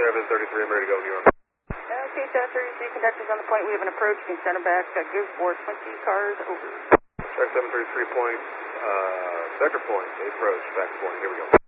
Raven 33, I'm ready to go, New York. Okay, 733 conductors on the point. We have an approach. You can send them back. Go for 20 cars over. Track 733 point, sector point, approach, back point. Here we go.